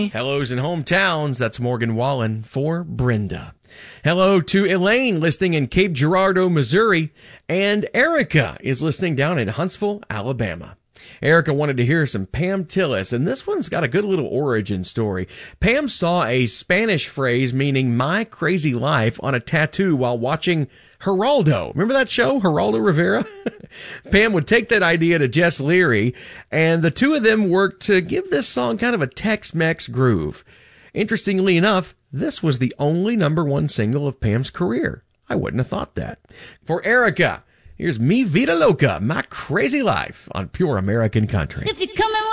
Hellos in hometowns. That's Morgan Wallen for Brenda. Hello to Elaine listening in Cape Girardeau, Missouri. And Erica is listening down in Huntsville, Alabama. Erica wanted to hear some Pam Tillis, and this one's got a good little origin story. Pam saw a Spanish phrase meaning my crazy life on a tattoo while watching Geraldo. Remember that show, Geraldo Rivera? Pam would take that idea to Jess Leary, and the two of them worked to give this song kind of a Tex-Mex groove. Interestingly enough, this was the only #1 single of Pam's career. I wouldn't have thought that. For Erica, here's Mi Vida Loca, My Crazy Life on Pure American Country. If you come